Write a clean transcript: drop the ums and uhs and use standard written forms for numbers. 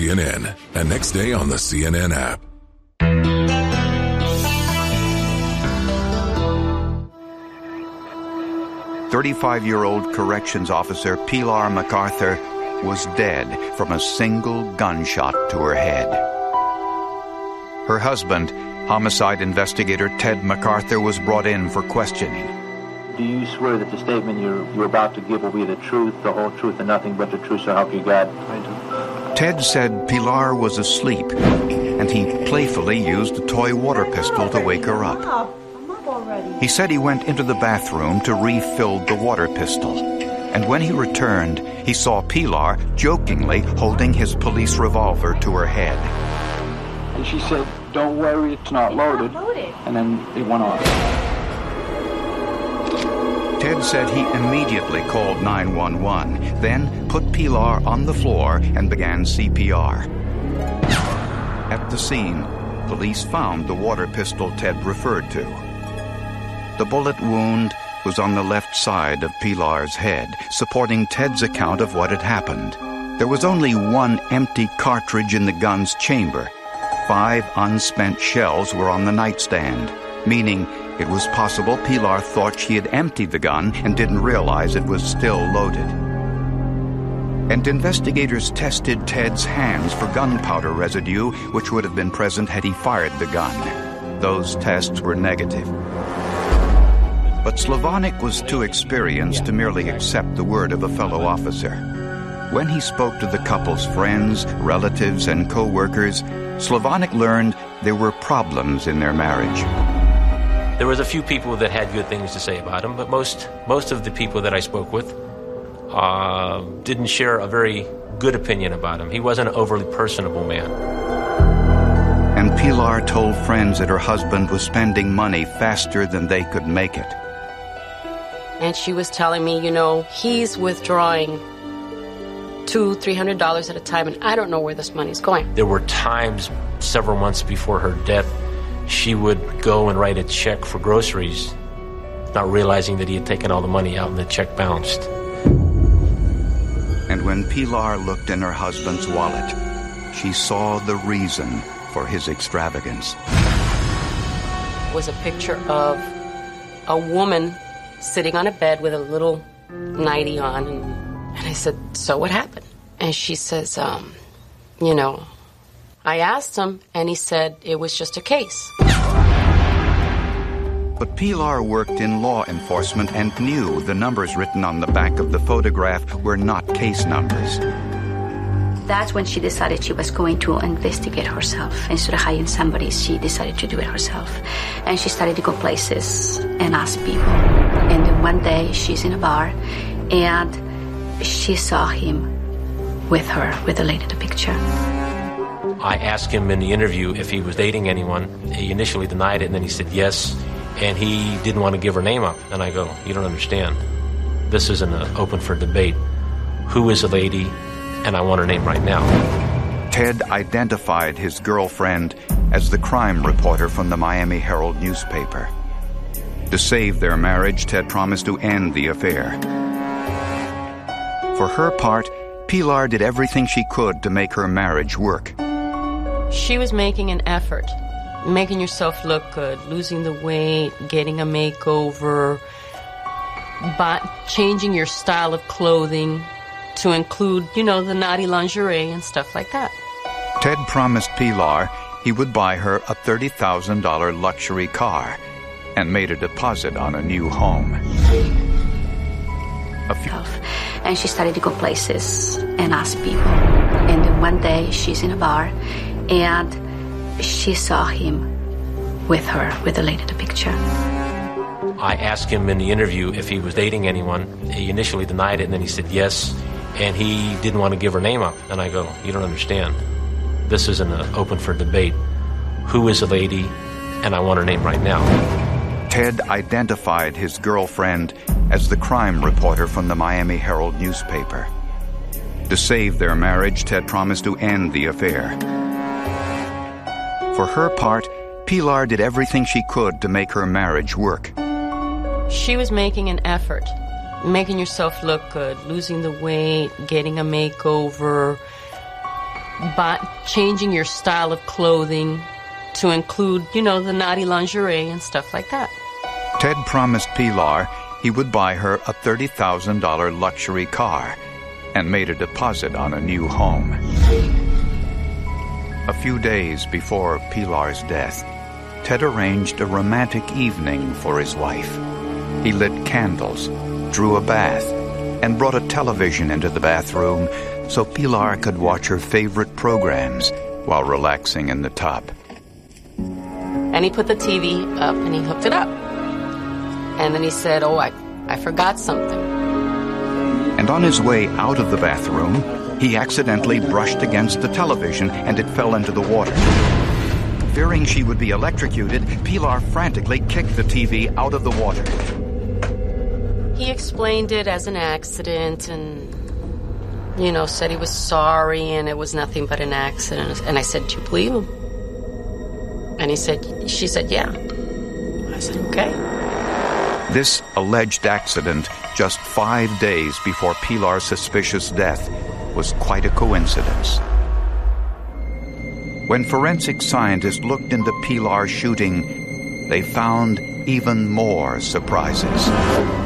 CNN and next day on the CNN app. 35-year-old corrections officer Pilar MacArthur was dead from a single gunshot to her head. Her husband, homicide investigator Ted MacArthur, was brought in for questioning. Do you swear that the statement you're about to give will be the truth, the whole truth, and nothing but the truth, so help you God? I do. Ted said Pilar was asleep, and he playfully used a toy water pistol to wake her up. I'm up already. He said he went into the bathroom to refill the water pistol, and when he returned, he saw Pilar jokingly holding his police revolver to her head. And she said, "Don't worry, it's not loaded." And then it went off. Ted said he immediately called 911, then put Pilar on the floor and began CPR. At the scene, police found the water pistol Ted referred to. The bullet wound was on the left side of Pilar's head, supporting Ted's account of what had happened. There was only one empty cartridge in the gun's chamber. 5 unspent shells were on the nightstand, meaning it was possible Pilar thought she had emptied the gun and didn't realize it was still loaded. And investigators tested Ted's hands for gunpowder residue, which would have been present had he fired the gun. Those tests were negative. But Slavonic was too experienced to merely accept the word of a fellow officer. When he spoke to the couple's friends, relatives, and co-workers, Slavonic learned there were problems in their marriage. There was a few people that had good things to say about him, but most of the people that I spoke with didn't share a very good opinion about him. He wasn't an overly personable man. And Pilar told friends that her husband was spending money faster than they could make it. And she was telling me, he's withdrawing $200-300 at a time, and I don't know where this money's going. There were times several months before her death, she would go and write a check for groceries, not realizing that he had taken all the money out and the check bounced. And when Pilar looked in her husband's wallet, she saw the reason for his extravagance. It was a picture of a woman sitting on a bed with a little nightie on, and I said, "So what happened?" And she says, I asked him, and he said it was just a case. But Pilar worked in law enforcement and knew the numbers written on the back of the photograph were not case numbers. That's when she decided she was going to investigate herself. Instead of hiring somebody, she decided to do it herself. And she started to go places and ask people. And then one day, she's in a bar, and she saw him with her, with the lady in the picture. I asked him in the interview if he was dating anyone. He initially denied it, and then he said yes, and he didn't want to give her name up. And I go, "You don't understand. This isn't open for debate. Who is the lady? And I want her name right now." Ted identified his girlfriend as the crime reporter from the Miami Herald newspaper. To save their marriage, Ted promised to end the affair. For her part, Pilar did everything she could to make her marriage work. She was making an effort, making yourself look good, losing the weight, getting a makeover, changing your style of clothing to include, the naughty lingerie and stuff like that. Ted promised Pilar he would buy her a $30,000 luxury car and made a deposit on a new home. And she started to go places and ask people. And then one day, she's in a bar, and she saw him with her, with the lady in the picture. I asked him in the interview if he was dating anyone. He initially denied it, and then he said yes, and he didn't want to give her name up. And I go, "You don't understand. This isn't open for debate. Who is the lady? And I want her name right now." Ted identified his girlfriend as the crime reporter from the Miami Herald newspaper. To save their marriage, Ted promised to end the affair. For her part, Pilar did everything she could to make her marriage work. She was making an effort, making yourself look good, losing the weight, getting a makeover, changing your style of clothing to include, the naughty lingerie and stuff like that. Ted promised Pilar he would buy her a $30,000 luxury car and made a deposit on a new home. A few days before Pilar's death, Ted arranged a romantic evening for his wife. He lit candles, drew a bath, and brought a television into the bathroom so Pilar could watch her favorite programs while relaxing in the tub. And he put the TV up and he hooked it up. And then he said, I forgot something. And on his way out of the bathroom, he accidentally brushed against the television and it fell into the water. Fearing she would be electrocuted, Pilar frantically kicked the TV out of the water. He explained it as an accident and, said he was sorry and it was nothing but an accident. And I said, do you believe him? And she said, yeah. I said, okay. This alleged accident, just 5 days before Pilar's suspicious death, was quite a coincidence. When forensic scientists looked into Pilar's shooting, they found even more surprises.